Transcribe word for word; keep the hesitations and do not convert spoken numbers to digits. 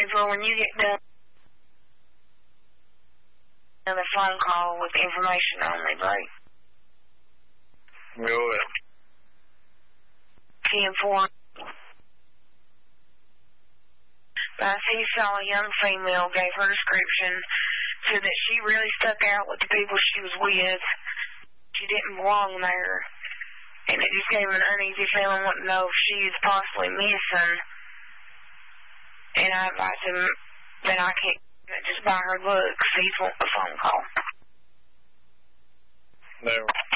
is well, when you get done, another phone call with information only, right? Go ahead. ten four. I see saw a young female, gave her description, said that she really stuck out with the people she was with. She didn't belong there. And it just gave him an uneasy feeling, wanting to know if she is possibly missing. And I advised him that I can't just by her looks, he's wanting a phone call. Never.